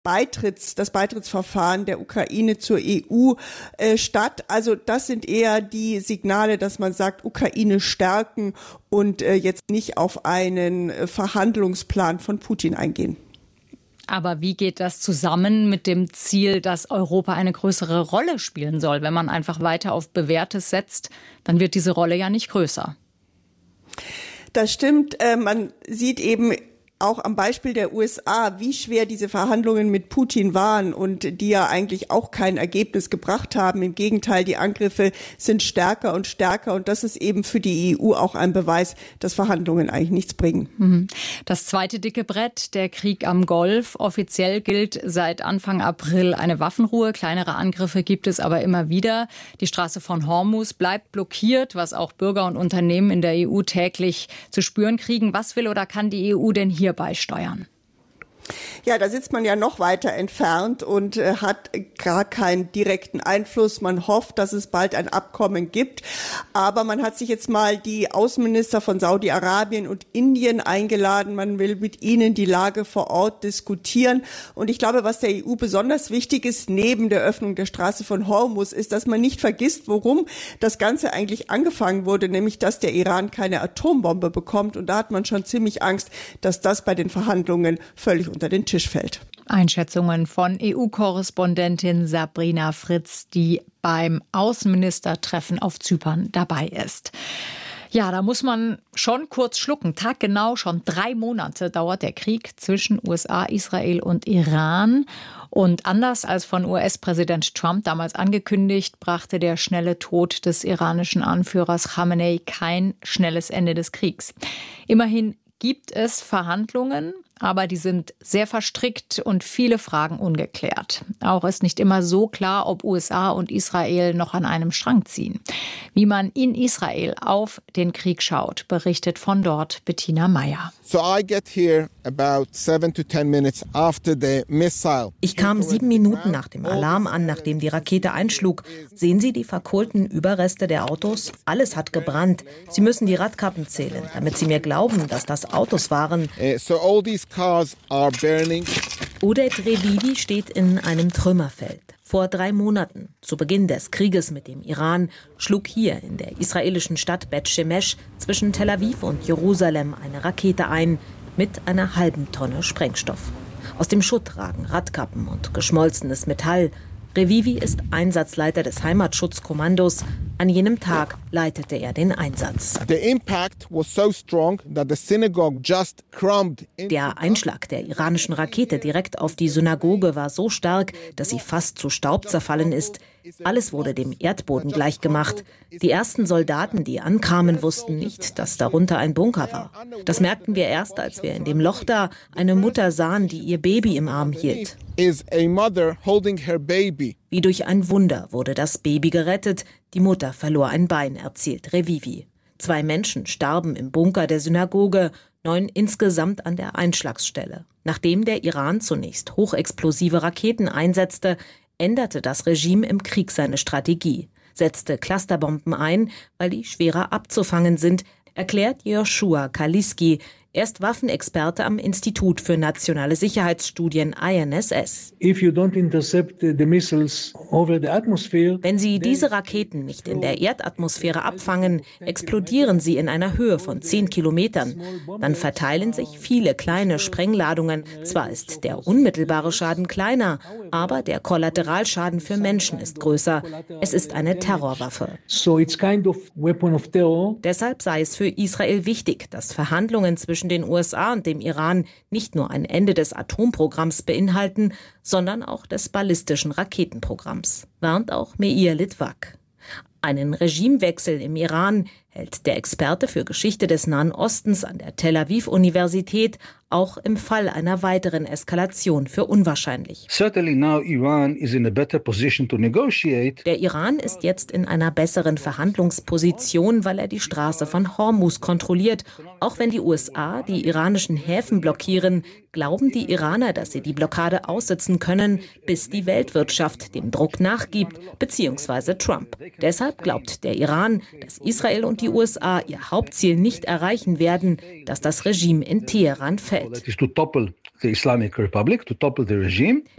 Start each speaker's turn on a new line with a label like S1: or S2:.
S1: das Beitrittsverfahren der Ukraine zur EU statt. Also das sind eher die Signale, dass man sagt, Ukraine stärken und jetzt nicht auf einen Verhandlungsplan von Putin eingehen.
S2: Aber wie geht das zusammen mit dem Ziel, dass Europa eine größere Rolle spielen soll? Wenn man einfach weiter auf Bewährtes setzt, dann wird diese Rolle ja nicht größer.
S1: Das stimmt. Man sieht eben auch am Beispiel der USA, wie schwer diese Verhandlungen mit Putin waren und die ja eigentlich auch kein Ergebnis gebracht haben. Im Gegenteil, die Angriffe sind stärker und stärker und das ist eben für die EU auch ein Beweis, dass Verhandlungen eigentlich nichts bringen.
S2: Das zweite dicke Brett, der Krieg am Golf. Offiziell gilt seit Anfang April eine Waffenruhe. Kleinere Angriffe gibt es aber immer wieder. Die Straße von Hormuz bleibt blockiert, was auch Bürger und Unternehmen in der EU täglich zu spüren kriegen. Was will oder kann die EU denn hier beisteuern?
S1: Ja, da sitzt man ja noch weiter entfernt und hat gar keinen direkten Einfluss. Man hofft, dass es bald ein Abkommen gibt. Aber man hat sich jetzt mal die Außenminister von Saudi-Arabien und Indien eingeladen. Man will mit ihnen die Lage vor Ort diskutieren. Und ich glaube, was der EU besonders wichtig ist, neben der Öffnung der Straße von Hormuz, ist, dass man nicht vergisst, worum das Ganze eigentlich angefangen wurde, nämlich, dass der Iran keine Atombombe bekommt. Und da hat man schon ziemlich Angst, dass das bei den Verhandlungen völlig unter den Tisch fällt.
S2: Einschätzungen von EU-Korrespondentin Sabrina Fritz, die beim Außenministertreffen auf Zypern dabei ist. Ja, da muss man schon kurz schlucken. Taggenau, schon 3 Monate dauert der Krieg zwischen USA, Israel und Iran. Und anders als von US-Präsident Trump damals angekündigt, brachte der schnelle Tod des iranischen Anführers Khamenei kein schnelles Ende des Kriegs. Immerhin gibt es Verhandlungen, aber die sind sehr verstrickt und viele Fragen ungeklärt. Auch ist nicht immer so klar, ob USA und Israel noch an einem Strang ziehen. Wie man in Israel auf den Krieg schaut, berichtet von dort Bettina Meyer.
S3: Ich kam 7 Minuten nach dem Alarm an, nachdem die Rakete einschlug. Sehen Sie die verkohlten Überreste der Autos? Alles hat gebrannt. Sie müssen die Radkappen zählen, damit Sie mir glauben, dass das Autos waren. Oded Revivi steht in einem Trümmerfeld. Vor 3 Monaten, zu Beginn des Krieges mit dem Iran, schlug hier in der israelischen Stadt Bet Shemesh zwischen Tel Aviv und Jerusalem eine Rakete ein mit einer halben Tonne Sprengstoff. Aus dem Schutt ragen Radkappen und geschmolzenes Metall. Revivi ist Einsatzleiter des Heimatschutzkommandos. An jenem Tag leitete er den Einsatz. Der Einschlag der iranischen Rakete direkt auf die Synagoge war so stark, dass sie fast zu Staub zerfallen ist. Alles wurde dem Erdboden gleichgemacht. Die ersten Soldaten, die ankamen, wussten nicht, dass darunter ein Bunker war. Das merkten wir erst, als wir in dem Loch da eine Mutter sahen, die ihr Baby im Arm hielt. Wie durch ein Wunder wurde das Baby gerettet. Die Mutter verlor ein Bein, erzählt Revivi. 2 Menschen starben im Bunker der Synagoge, 9 insgesamt an der Einschlagsstelle. Nachdem der Iran zunächst hochexplosive Raketen einsetzte, änderte das Regime im Krieg seine Strategie, setzte Clusterbomben ein, weil die schwerer abzufangen sind, erklärt Joshua Kaliski. Er ist Waffenexperte am Institut für nationale Sicherheitsstudien INSS. Wenn Sie diese Raketen nicht in der Erdatmosphäre abfangen, explodieren sie in einer Höhe von 10 Kilometern. Dann verteilen sich viele kleine Sprengladungen. Zwar ist der unmittelbare Schaden kleiner, aber der Kollateralschaden für Menschen ist größer. Es ist eine Terrorwaffe. Deshalb sei es für Israel wichtig, dass Verhandlungen zwischen den USA und dem Iran nicht nur ein Ende des Atomprogramms beinhalten, sondern auch des ballistischen Raketenprogramms, warnt auch Meir Litvak. Einen Regimewechsel im Iran hält der Experte für Geschichte des Nahen Ostens an der Tel Aviv-Universität auch im Fall einer weiteren Eskalation für unwahrscheinlich. Der Iran ist jetzt in einer besseren Verhandlungsposition, weil er die Straße von Hormuz kontrolliert. Auch wenn die USA die iranischen Häfen blockieren, glauben die Iraner, dass sie die Blockade aussitzen können, bis die Weltwirtschaft dem Druck nachgibt, bzw. Trump. Deshalb glaubt der Iran, dass Israel und und die USA ihr Hauptziel nicht erreichen werden, dass das Regime in Teheran fällt.